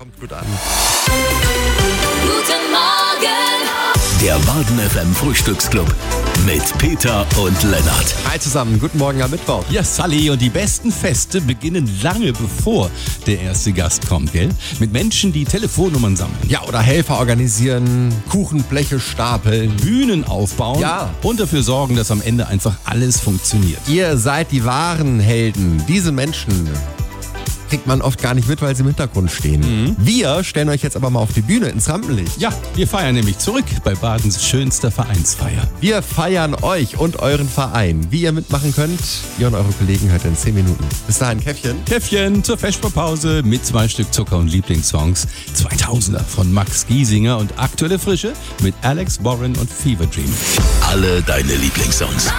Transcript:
Kommt gut an. Guten Morgen! Der Baden FM Frühstücksclub mit Peter und Lennart. Hi zusammen, guten Morgen am Mittwoch. Ja, Sally, und die besten Feste beginnen lange bevor der erste Gast kommt, gell? Mit Menschen, die Telefonnummern sammeln, Ja, oder Helfer organisieren, Kuchenbleche stapeln. Bühnen aufbauen Ja. und dafür sorgen, dass am Ende einfach alles funktioniert. Ihr seid die wahren Helden. Diese Menschen kriegt man oft gar nicht mit, weil sie im Hintergrund stehen. Wir stellen euch jetzt aber mal auf die Bühne, ins Rampenlicht. Ja, wir feiern nämlich zurück bei Badens schönster Vereinsfeier. Wir feiern euch und euren Verein. Wie ihr mitmachen könnt, ihr und eure Kollegen heute in 10 Minuten. Bis dahin, Käffchen. Käffchen zur Vesperpause mit 2 Stück Zucker und Lieblingssongs. 2000er von Max Giesinger und aktuelle Frische mit Alex Warren und Fever Dream. Alle deine Lieblingssongs.